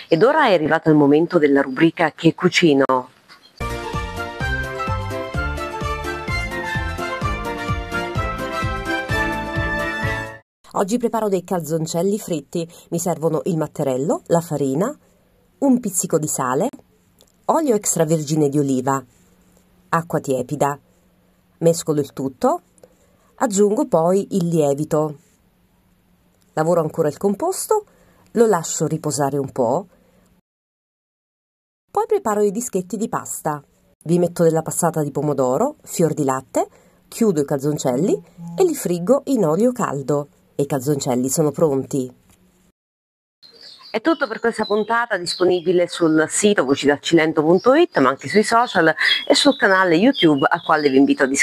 Ed ora è arrivato il momento della rubrica Che cucino? Oggi preparo dei calzoncelli fritti. Mi servono il matterello, la farina, un pizzico di sale, olio extravergine di oliva, acqua tiepida. Mescolo il tutto, aggiungo poi il lievito. Lavoro ancora il composto, lo lascio riposare un po', poi preparo i dischetti di pasta. Vi metto della passata di pomodoro, fior di latte, chiudo i calzoncelli e li friggo in olio caldo. E i calzoncelli sono pronti. È tutto per questa puntata, disponibile sul sito vocidacilento.it, ma anche sui social e sul canale YouTube, al quale vi invito ad iscrivervi.